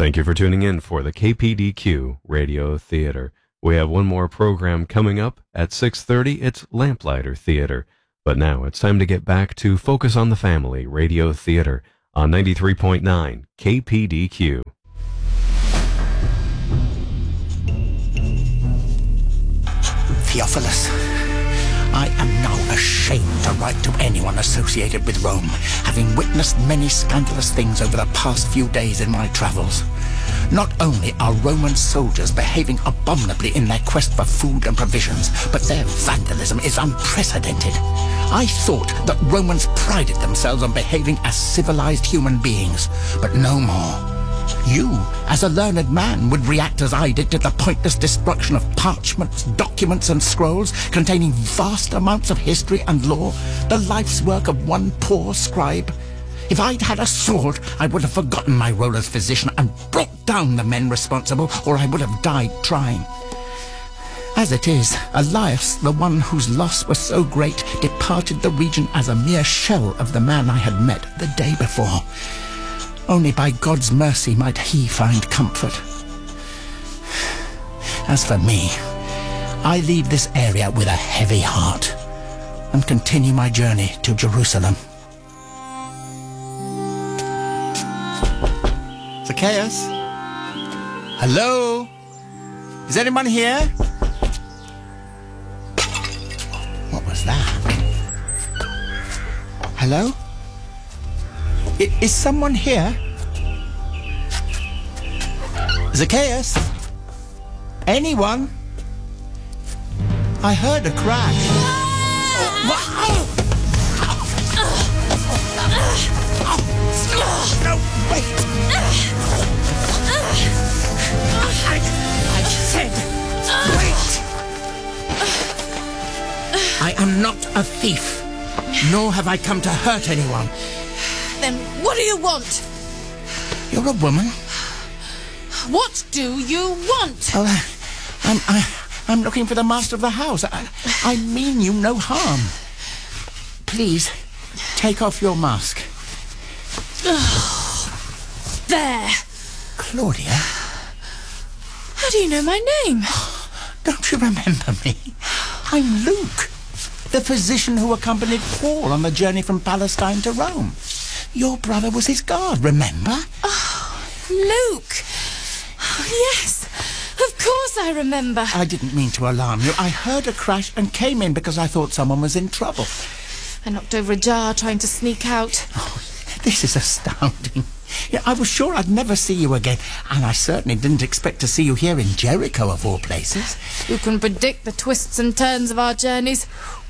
Thank you for tuning in for the KPDQ Radio Theater. We have one more program coming up at 6:30. It's Lamplighter Theater. But now it's time to get back to Focus on the Family Radio Theater on 93.9 KPDQ. Theophilus, I am now ashamed to write to anyone associated with Rome, having witnessed many scandalous things over the past few days in my travels. Not only are Roman soldiers behaving abominably in their quest for food and provisions, but their vandalism is unprecedented. I thought that Romans prided themselves on behaving as civilized human beings, but no more. You, as a learned man, would react as I did to the pointless destruction of parchments, documents and scrolls containing vast amounts of history and lore, the life's work of one poor scribe. If I'd had a sword, I would have forgotten my role as physician and brought down the men responsible, or I would have died trying. As it is, Elias, the one whose loss was so great, departed the region as a mere shell of the man I had met the day before. Only by God's mercy might he find comfort. As for me, I leave this area with a heavy heart and continue my journey to Jerusalem. Zacchaeus? Hello? Is anyone here? What was that? Hello? Is someone here? Zacchaeus? Anyone? I heard a crash. No, wait! I said, wait! I am not a thief, nor have I come to hurt anyone. Then what do you want? You're a woman. What do you want? Oh, I'm looking for the master of the house. I mean you no harm. Please, take off your mask. There. Claudia? How do you know my name? Don't you remember me? I'm Luke, the physician who accompanied Paul on the journey from Palestine to Rome. Your brother was his guard, remember? Oh, Luke. Oh, yes, of course I remember. I didn't mean to alarm you. I heard a crash and came in because I thought someone was in trouble. I knocked over a jar trying to sneak out. Oh, this is astounding. Yeah, I was sure I'd never see you again, and I certainly didn't expect to see you here in Jericho, of all places. Who can predict the twists and turns of our journeys?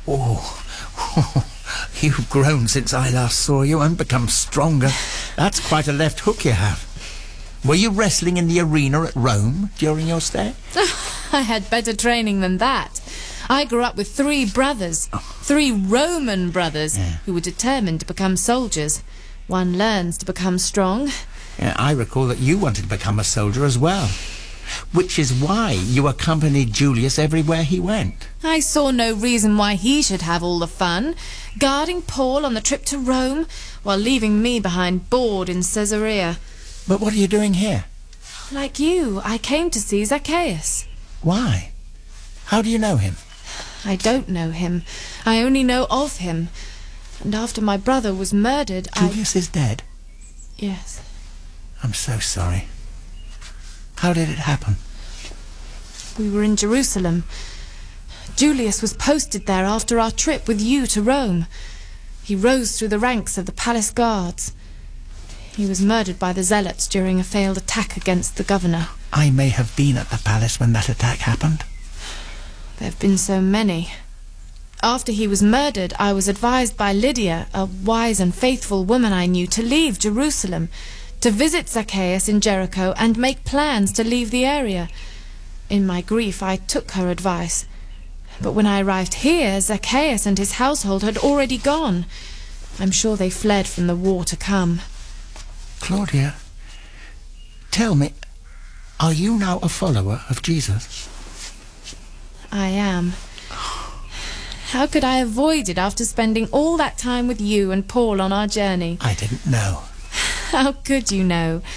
Oh, you've grown since I last saw you and become stronger. That's quite a left hook you have. Were you wrestling in the arena at Rome during your stay? I had better training than that. I grew up with 3 brothers, 3 Roman brothers, who were determined to become soldiers. One learns to become strong. Yeah, I recall that you wanted to become a soldier as well, which is why you accompanied Julius everywhere he went. I saw no reason why he should have all the fun, guarding Paul on the trip to Rome, while leaving me behind bored in Caesarea. But what are you doing here? Like you, I came to see Zacchaeus. Why? How do you know him? I don't know him. I only know of him. And after my brother was murdered, Julius is dead? Yes. I'm so sorry. How did it happen? We were in Jerusalem. Julius was posted there after our trip with you to Rome. He rose through the ranks of the palace guards. He was murdered by the zealots during a failed attack against the governor. I may have been at the palace when that attack happened. There have been so many. After he was murdered, I was advised by Lydia, a wise and faithful woman I knew, to leave Jerusalem, to visit Zacchaeus in Jericho and make plans to leave the area. In my grief, I took her advice. But when I arrived here, Zacchaeus and his household had already gone. I'm sure they fled from the war to come. Claudia, tell me, are you now a follower of Jesus? I am. How could I avoid it after spending all that time with you and Paul on our journey? I didn't know. How could you know?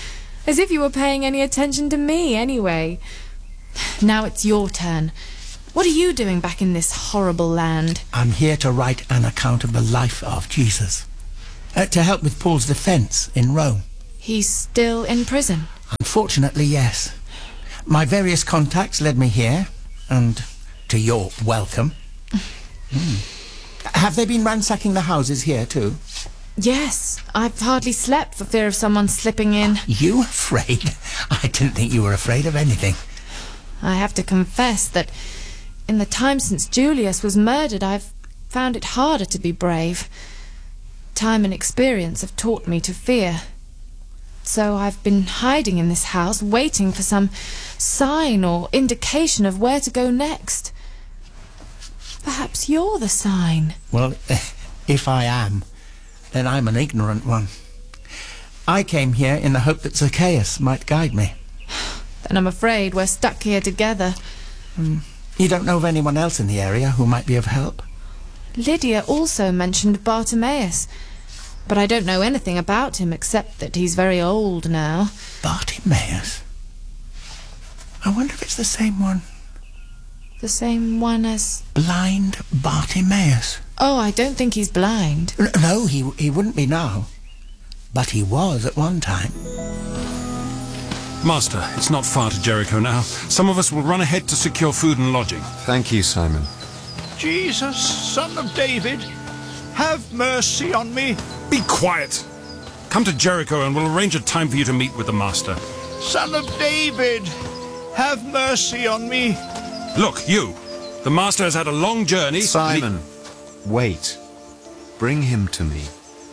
As if you were paying any attention to me, anyway. Now it's your turn. What are you doing back in this horrible land? I'm here to write an account of the life of Jesus. To help with Paul's defence in Rome. He's still in prison? Unfortunately, yes. My various contacts led me here, and to your welcome. Have they been ransacking the houses here, too? Yes. I've hardly slept for fear of someone slipping in. You afraid? I didn't think you were afraid of anything. I have to confess that in the time since Julius was murdered, I've found it harder to be brave. Time and experience have taught me to fear. So I've been hiding in this house, waiting for some sign or indication of where to go next. Perhaps you're the sign. Well, if I am, then I'm an ignorant one. I came here in the hope that Zacchaeus might guide me. Then I'm afraid we're stuck here together. You don't know of anyone else in the area who might be of help? Lydia also mentioned Bartimaeus, but I don't know anything about him except that he's very old now. Bartimaeus? I wonder if it's the same one. The same one as... Blind Bartimaeus? Oh, I don't think he's blind. No, he wouldn't be now. But he was at one time. Master, it's not far to Jericho now. Some of us will run ahead to secure food and lodging. Thank you, Simon. Jesus, Son of David, have mercy on me. Be quiet. Come to Jericho and we'll arrange a time for you to meet with the Master. Son of David, have mercy on me. Look, you. The Master has had a long journey. Simon, wait. Bring him to me.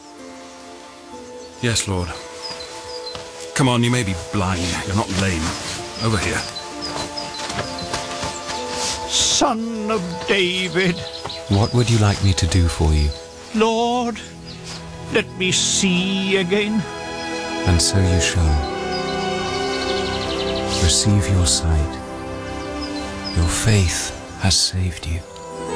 Yes, Lord. Come on, you may be blind. You're not lame. Over here. Son of David. What would you like me to do for you? Lord, let me see again. And so you shall. Receive your sight. Your faith has saved you.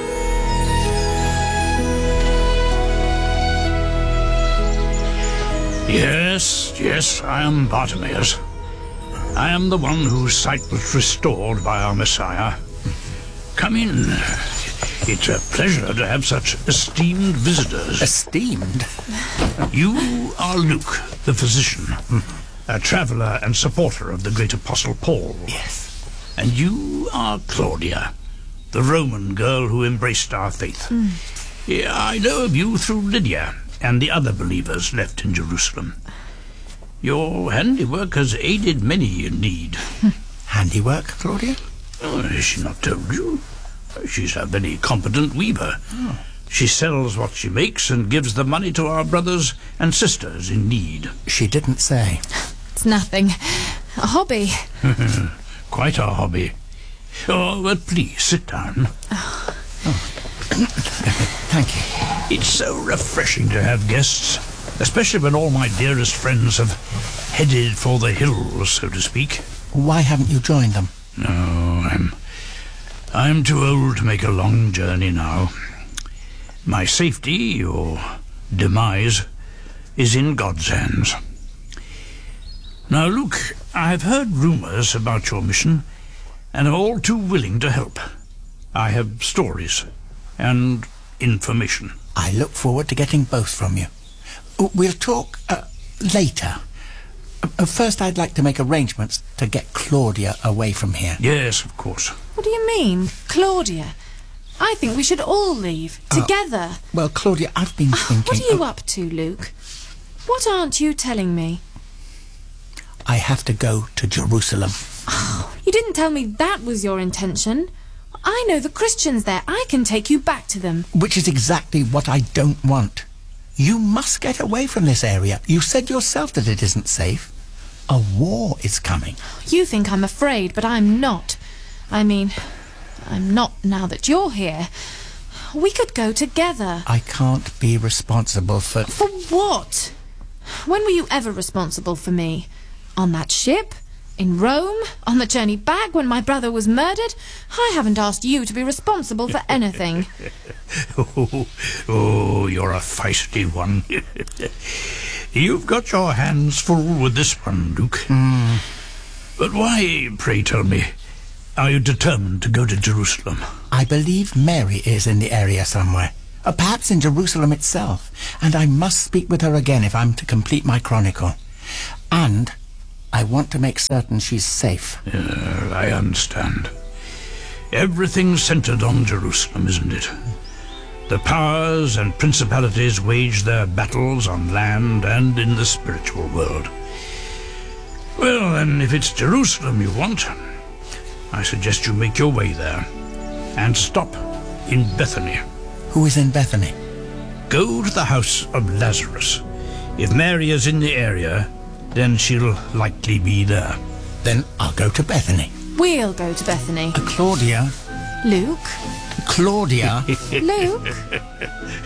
Yes, I am Bartimaeus. I am the one whose sight was restored by our Messiah. Come in. It's a pleasure to have such esteemed visitors. Esteemed? You are Luke, the physician, a traveller and supporter of the great Apostle Paul. Yes. And you are Claudia, the Roman girl who embraced our faith. Yeah, I know of you through Lydia and the other believers left in Jerusalem. Your handiwork has aided many in need. Handiwork, Claudia? Oh, has she not told you? She's a very competent weaver. She sells what she makes and gives the money to our brothers and sisters in need. She didn't say. It's nothing. A hobby. Quite a hobby. Oh, but please, sit down. Thank you. It's so refreshing to have guests, especially when all my dearest friends have headed for the hills, so to speak. Why haven't you joined them? No, I'm too old to make a long journey now. My safety, or demise, is in God's hands. Now, Luke, I've heard rumours about your mission, and am all too willing to help. I have stories and information. I look forward to getting both from you. We'll talk later. First, I'd like to make arrangements to get Claudia away from here. Yes, of course. What do you mean, Claudia? I think we should all leave, together. Well, Claudia, I've been thinking... What are you up to, Luke? What aren't you telling me? I have to go to Jerusalem. You didn't tell me that was your intention. I know the Christians there. I can take you back to them. Which is exactly what I don't want. You must get away from this area. You said yourself that it isn't safe. A war is coming. You think I'm afraid, but I'm not. I mean, I'm not now that you're here. We could go together. I can't be responsible for... For what? When were you ever responsible for me? On that ship? In Rome? On the journey back when my brother was murdered? I haven't asked you to be responsible for anything. Oh, you're a feisty one. You've got your hands full with this one, Luke. But why, pray tell me, are you determined to go to Jerusalem? I believe Mary is in the area somewhere. Perhaps in Jerusalem itself. And I must speak with her again if I'm to complete my chronicle. And I want to make certain she's safe. I understand. Everything's centered on Jerusalem, isn't it? The powers and principalities wage their battles on land and in the spiritual world. Well, then, if it's Jerusalem you want, I suggest you make your way there and stop in Bethany. Who is in Bethany? Go to the house of Lazarus. If Mary is in the area, then she'll likely be there. Then I'll go to Bethany. We'll go to Bethany. Claudia. Luke? Claudia. Luke?